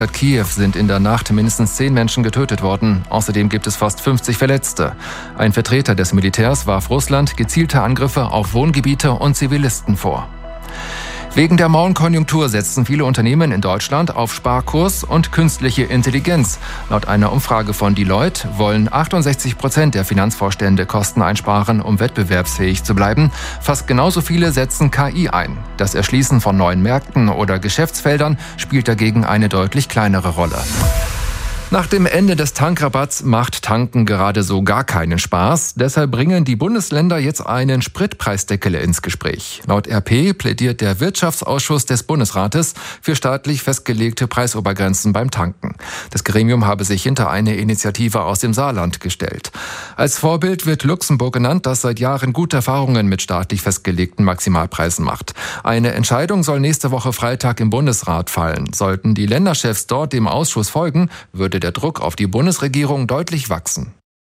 Kiew sind in der Nacht mindestens 10 Menschen getötet worden. Außerdem gibt es fast 50 Verletzte. Ein Vertreter des Militärs warf Russland gezielte Angriffe auf Wohngebiete und Zivilisten vor. Wegen der Mauenkonjunktur setzen viele Unternehmen in Deutschland auf Sparkurs und künstliche Intelligenz. Laut einer Umfrage von Deloitte wollen 68% der Finanzvorstände Kosten einsparen, um wettbewerbsfähig zu bleiben. Fast genauso viele setzen KI ein. Das Erschließen von neuen Märkten oder Geschäftsfeldern spielt dagegen eine deutlich kleinere Rolle. Nach dem Ende des Tankrabatts macht Tanken gerade so gar keinen Spaß. Deshalb bringen die Bundesländer jetzt einen Spritpreisdeckel ins Gespräch. Laut RP plädiert der Wirtschaftsausschuss des Bundesrates für staatlich festgelegte Preisobergrenzen beim Tanken. Das Gremium habe sich hinter eine Initiative aus dem Saarland gestellt. Als Vorbild wird Luxemburg genannt, das seit Jahren gute Erfahrungen mit staatlich festgelegten Maximalpreisen macht. Eine Entscheidung soll nächste Woche Freitag im Bundesrat fallen. Sollten die Länderchefs dort dem Ausschuss folgen, würde der Druck auf die Bundesregierung deutlich wachsen.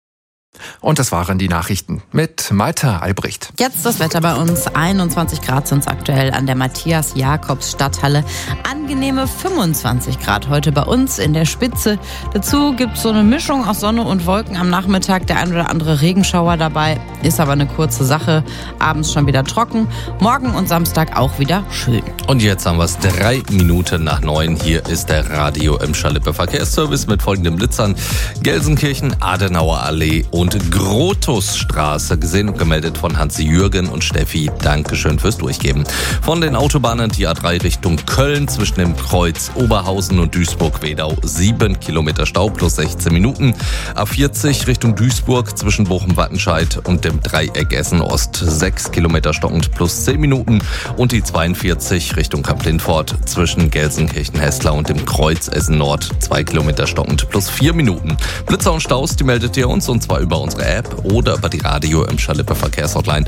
Und das waren die Nachrichten mit Malte Albrecht. Jetzt das Wetter bei uns. 21 Grad sind es aktuell an der Matthias-Jakobs-Stadthalle. Angenehme 25 Grad heute bei uns in der Spitze. Dazu gibt es so eine Mischung aus Sonne und Wolken am Nachmittag. Der ein oder andere Regenschauer dabei. Ist aber eine kurze Sache. Abends schon wieder trocken. Morgen und Samstag auch wieder schön. Und jetzt haben wir es 3 Minuten nach 9. Hier ist der Radio Emscher Lippe Verkehrsservice mit folgenden Blitzern. Gelsenkirchen, Adenauer Allee und Grotusstraße, gesehen und gemeldet von Hans-Jürgen und Steffi. Dankeschön fürs Durchgeben. Von den Autobahnen die A3 Richtung Köln zwischen dem Kreuz Oberhausen und Duisburg-Wedau 7 Kilometer Stau plus 16 Minuten. A40 Richtung Duisburg zwischen Bochum-Wattenscheid und dem Dreieck Essen-Ost 6 Kilometer stockend plus 10 Minuten. Und die 42 Richtung Kamp-Lindfort zwischen Gelsenkirchen-Hessler und dem Kreuz Essen-Nord 2 Kilometer stockend plus 4 Minuten. Blitzer und Staus, die meldet ihr uns und zwar über unsere App oder über die Radio Emscher Lippe Verkehrshotline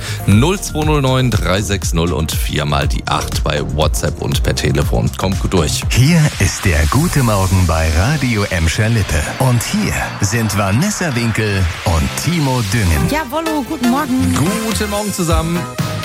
0209 360 und 4 mal die 8 bei WhatsApp und per Telefon. Kommt gut durch. Hier ist der Gute Morgen bei Radio Emscher Lippe. Und hier sind Vanessa Winkel und Timo Düngen. Jawollo, guten Morgen. Guten Morgen zusammen.